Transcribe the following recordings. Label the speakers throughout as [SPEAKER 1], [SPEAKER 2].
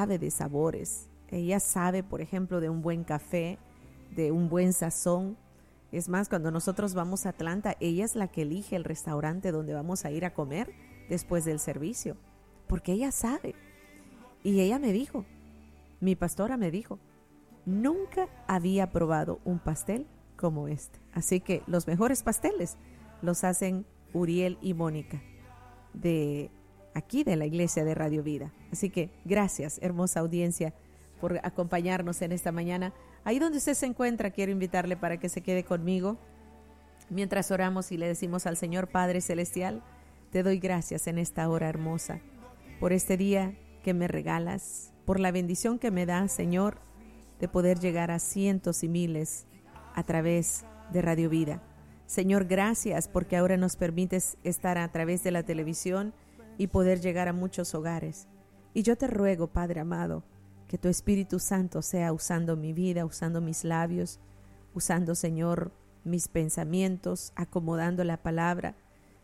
[SPEAKER 1] sabe de sabores. Ella sabe, por ejemplo, de un buen café, de un buen sazón. Es más, cuando nosotros vamos a Atlanta, ella es la que elige el restaurante donde vamos a ir a comer después del servicio, porque ella sabe. Y ella me dijo, mi pastora me dijo, nunca había probado un pastel como este. Así que los mejores pasteles los hacen Uriel y Mónica de aquí de la iglesia de Radio Vida. Así que gracias, hermosa audiencia, por acompañarnos en esta mañana. Ahí donde usted se encuentra, quiero invitarle para que se quede conmigo mientras oramos y le decimos al Señor Padre Celestial, te doy gracias en esta hora hermosa, por este día que me regalas, por la bendición que me das, Señor, de poder llegar a cientos y miles a través de Radio Vida. Señor, gracias porque ahora nos permites estar a través de la televisión y poder llegar a muchos hogares. Y yo te ruego, Padre amado, que tu Espíritu Santo sea usando mi vida, usando mis labios, usando, Señor, mis pensamientos, acomodando la palabra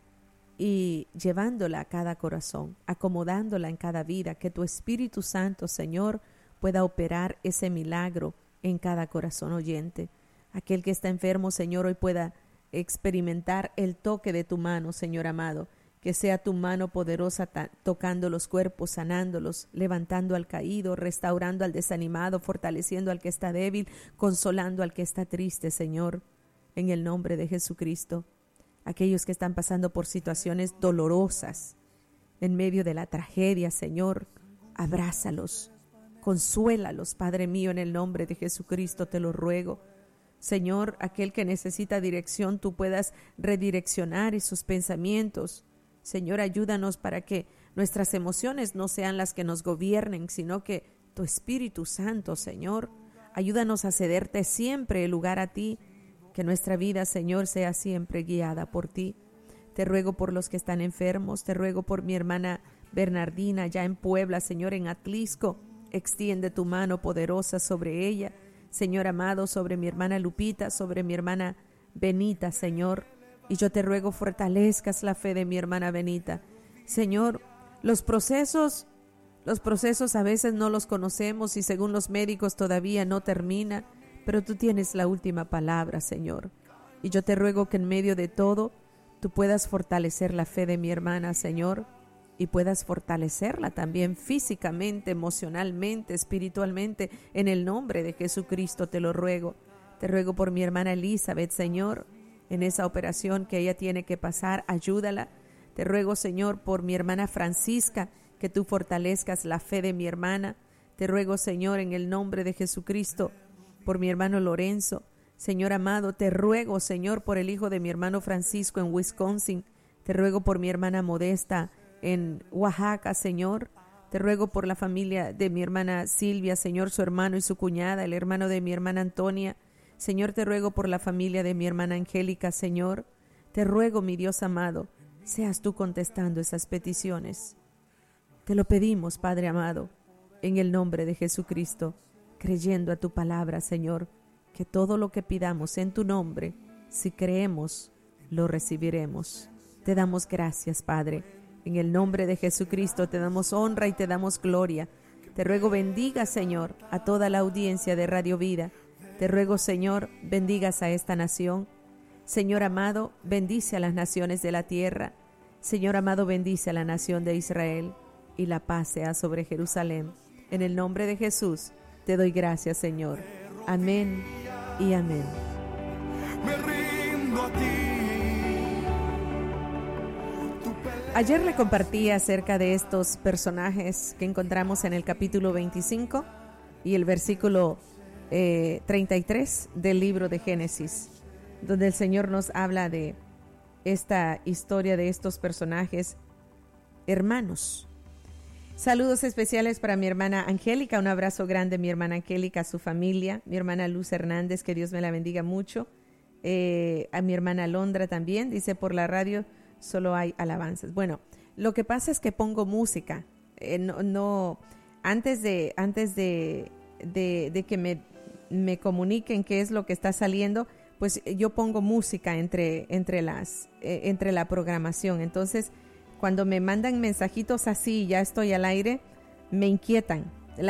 [SPEAKER 1] y llevándola a cada corazón, acomodándola en cada vida, que tu Espíritu Santo, Señor, pueda operar ese milagro en cada corazón oyente. Aquel que está enfermo, Señor, hoy pueda experimentar el toque de tu mano, Señor amado, que sea tu mano poderosa tocando los cuerpos, sanándolos, levantando al caído, restaurando al desanimado, fortaleciendo al que está débil, consolando al que está triste, Señor, en el nombre de Jesucristo. Aquellos que están pasando por situaciones dolorosas, en medio de la tragedia, Señor, abrázalos, consuélalos, Padre mío, en el nombre de Jesucristo te lo ruego. Señor, aquel que necesita dirección, tú puedas redireccionar esos pensamientos. Señor, ayúdanos para que nuestras emociones no sean las que nos gobiernen, sino que tu Espíritu Santo, Señor, ayúdanos a cederte siempre el lugar a ti, que nuestra vida, Señor, sea siempre guiada por ti. Te ruego por los que están enfermos, te ruego por mi hermana Bernardina, ya en Puebla, Señor, en Atlisco, extiende tu mano poderosa sobre ella, Señor amado, sobre mi hermana Lupita, sobre mi hermana Benita, Señor. Y yo te ruego fortalezcas la fe de mi hermana Benita. Señor, los procesos a veces no los conocemos y según los médicos todavía no termina, pero tú tienes la última palabra, Señor. Y yo te ruego que en medio de todo tú puedas fortalecer la fe de mi hermana, Señor, y puedas fortalecerla también físicamente, emocionalmente, espiritualmente, en el nombre de Jesucristo te lo ruego. Te ruego por mi hermana Elizabeth, Señor, en esa operación que ella tiene que pasar, ayúdala. Te ruego, Señor, por mi hermana Francisca, que tú fortalezcas la fe de mi hermana. Te ruego, Señor, en el nombre de Jesucristo, por mi hermano Lorenzo. Señor amado, te ruego, Señor, por el hijo de mi hermano Francisco en Wisconsin. Te ruego por mi hermana Modesta en Oaxaca, Señor. Te ruego por la familia de mi hermana Silvia, Señor, su hermano y su cuñada, el hermano de mi hermana Antonia. Señor, te ruego por la familia de mi hermana Angélica, Señor. Te ruego, mi Dios amado, seas tú contestando esas peticiones. Te lo pedimos, Padre amado, en el nombre de Jesucristo, creyendo a tu palabra, Señor, que todo lo que pidamos en tu nombre, si creemos, lo recibiremos. Te damos gracias, Padre. En el nombre de Jesucristo te damos honra y te damos gloria. Te ruego bendiga, Señor, a toda la audiencia de Radio Vida. Te ruego, Señor, bendigas a esta nación. Señor amado, bendice a las naciones de la tierra. Señor amado, bendice a la nación de Israel. Y la paz sea sobre Jerusalén. En el nombre de Jesús, te doy gracias, Señor. Amén y amén.
[SPEAKER 2] Me rindo a ti.
[SPEAKER 1] Ayer le compartí acerca de estos personajes que encontramos en el capítulo 25 y el versículo 33 del libro de Génesis, donde el Señor nos habla de esta historia de estos personajes hermanos. Saludos especiales para mi hermana Angélica, un abrazo grande mi hermana Angélica, a su familia, mi hermana Luz Hernández, que Dios me la bendiga mucho, a mi hermana Londra también, dice por la radio solo hay alabanzas. Bueno, lo que pasa es que pongo música, antes de que me comuniquen qué es lo que está saliendo, pues yo pongo música entre la programación. Entonces, cuando me mandan mensajitos así, ya estoy al aire, me inquietan